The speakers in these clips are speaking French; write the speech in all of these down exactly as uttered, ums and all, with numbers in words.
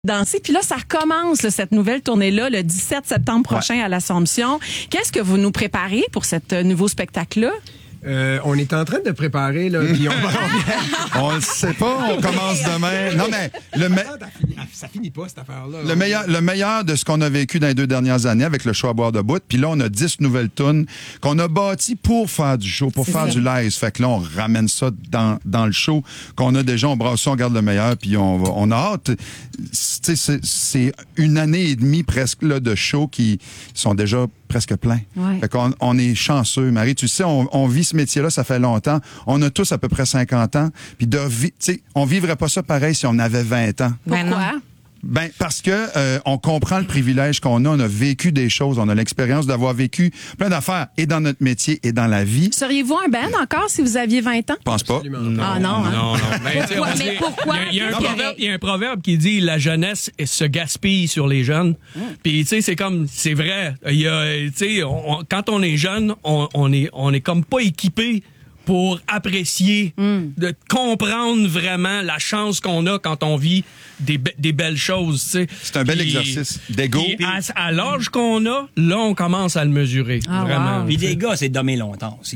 danser. Puis là, ça recommence, là, cette nouvelle tournée-là, le dix-sept septembre prochain ouais. à l'Assomption. Qu'est-ce que vous nous préparez pour ce euh, nouveau spectacle-là? Euh, on est en train de préparer, là, puis on va... On le sait pas, on commence demain. Non, mais le me... ça finit pas, cette affaire-là. Le meilleur, le meilleur de ce qu'on a vécu dans les deux dernières années avec le show à boire debout. Puis là, on a dix nouvelles tunes qu'on a bâties pour faire du show, pour C'est faire vrai. du live. Fait que là, on ramène ça dans, dans le show qu'on a déjà, on brasse ça, on garde le meilleur, puis on, va, on a hâte. C'est, c'est une année et demie presque là, de shows qui sont déjà presque pleins. Ouais. Fait qu'on on est chanceux. Marie, tu sais, on, on vit ce métier-là, ça fait longtemps. On a tous à peu près cinquante ans. Puis de vi- tu sais, on vivrait pas ça pareil si on avait vingt ans. Pourquoi? Ben parce que euh, on comprend le privilège qu'on a, on a vécu des choses, on a l'expérience d'avoir vécu plein d'affaires et dans notre métier et dans la vie. Seriez-vous un band encore si vous aviez vingt ans? Je pense pas. Non, ah non, hein? non, non. Ben, pourquoi? Mais pourquoi? Il y, y, y, y a un proverbe qui dit la jeunesse se gaspille sur les jeunes. Mm. Puis tu sais c'est comme c'est vrai. Il y a tu sais quand on est jeune, on, on est on est comme pas équipé pour apprécier, mm. de comprendre vraiment la chance qu'on a quand on vit des, be- des belles choses. T'sais. C'est un bel puis, exercice d'ego. À, à l'âge qu'on a, là, on commence à le mesurer. Ah, vraiment. Wow. Puis des gars, c'est dommer longtemps aussi.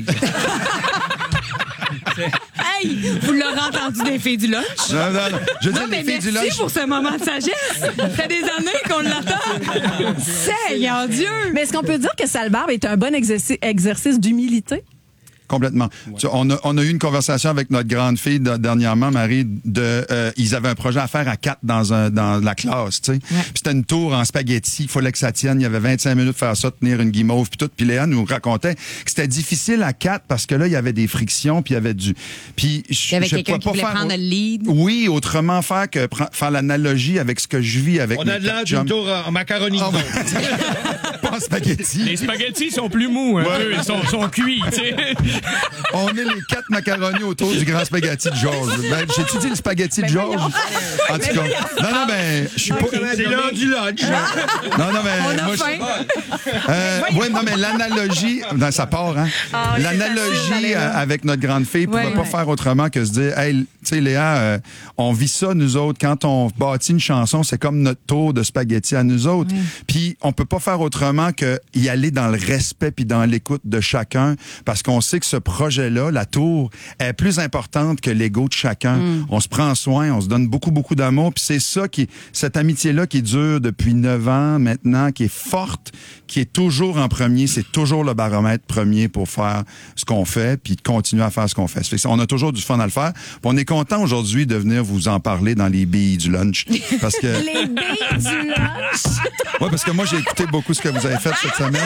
Hey, vous l'aurez entendu des filles du lunch? Non, non, non. Je non, dis mais les filles merci du lunch. pour ce moment de sagesse. Ça fait des années qu'on l'attend. Seigneur Dieu! Mais est-ce qu'on peut dire que Salbarbe est un bon exercice, exercice d'humilité? Complètement. Ouais. Tu, on, a, on a eu une conversation avec notre grande fille de, dernièrement, Marie, de euh, ils avaient un projet à faire à quatre dans un dans la classe, tu sais. Ouais. Puis c'était une tour en spaghetti, il fallait que ça tienne, il y avait vingt-cinq minutes pour faire ça, tenir une guimauve puis tout. Puis Léa nous racontait que c'était difficile à quatre parce que là il y avait des frictions, puis il y avait du puis il y avait quelqu'un qui voulait faire, prendre le lead. Oui, autrement faire que faire l'analogie avec ce que je vis avec on mes a de l'air d'une tour en macaroni. Oh, pas en spaghetti. Les spaghettis sont plus mous un ouais. peu, ils sont, sont cuits, tu sais. On est les quatre macaronis autour du grand spaghetti de Georges. Ben, j'ai-tu dit le spaghetti de Georges? En tout cas. Non, non, mais je suis pas. C'est l'heure du lunch. Non, non, mais. On a moi, faim. Euh, oui, non, mais l'analogie. Dans sa part, hein? Ah, l'analogie avec notre grande fille ne pouvait ouais, pas ouais. faire autrement que se dire, hey, tu sais, Léa, euh, on vit ça, nous autres. Quand on bâtit une chanson, c'est comme notre tour de spaghetti à nous autres. Mm. Puis, on peut pas faire autrement que y aller dans le respect puis dans l'écoute de chacun parce qu'on sait que ce projet-là, la tour, est plus importante que l'ego de chacun. Mm. On se prend soin, on se donne beaucoup, beaucoup d'amour. Puis c'est ça qui, cette amitié-là qui dure depuis neuf ans maintenant, qui est forte, qui est toujours en premier. C'est toujours le baromètre premier pour faire ce qu'on fait puis continuer à faire ce qu'on fait. Ça fait que on a toujours du fun à le faire. Puis on est content aujourd'hui de venir vous en parler dans les billes du lunch. Parce que... les billes du lunch? Oui, parce que moi, j'ai écouté beaucoup ce que vous avez fait cette semaine.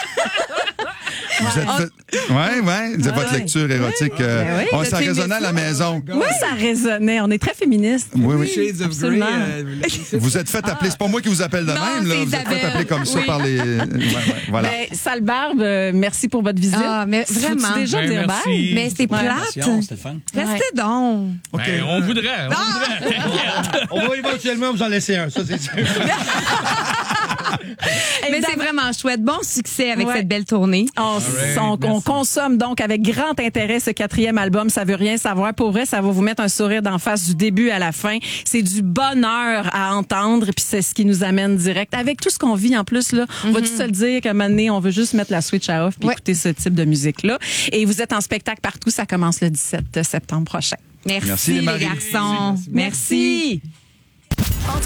Vous êtes fait... Ouais, ouais, c'est votre lecture érotique. Oui, euh... oui, oh, ça résonnait à la maison. Oui, ça résonnait. On est très féministes. Oui, oui. Shades of Grey. Euh, vous êtes fait appeler. C'est pas moi qui vous appelle de non, même, là. Vous êtes fait appeler comme ça oui. par les. Ouais, ouais, voilà. Ben, Salbarbe, euh, merci pour votre visite. Ah, mais vraiment. déjà ben, dire bye. Mais c'est plate. C'était fun. Restez ouais. donc. Okay. Ben, on voudrait. On, ah! voudrait. On va éventuellement vous en laisser un, ça c'est sûr. Mais c'est vraiment chouette. Bon succès avec ouais. cette belle tournée. On, right, on, on consomme donc avec grand intérêt ce quatrième album. Ça veut rien savoir. Pour vrai, ça va vous mettre un sourire d'en face du début à la fin. C'est du bonheur à entendre. Puis c'est ce qui nous amène direct. Avec tout ce qu'on vit en plus, là, on mm-hmm. va tout se le dire qu'à un moment donné, on veut juste mettre la switch à off puis ouais. écouter ce type de musique-là. Et vous êtes en spectacle partout. Ça commence le dix-sept septembre prochain. Merci, Merci les, les garçons. Merci. Merci. Entre